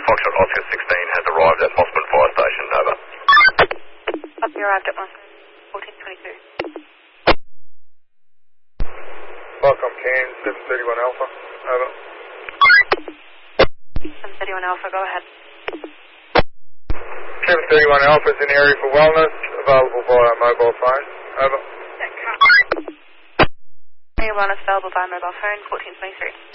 Foxtrot Oscar 16 has arrived at Mossman Fire Station. Over. Up, you arrived at Mossman, 1422. Welcome, Cairns, 731 Alpha. Over. 731 Alpha, go ahead. 731 Alpha is in area for wellness, available via mobile phone. Over. Wellness available by mobile phone, 1423.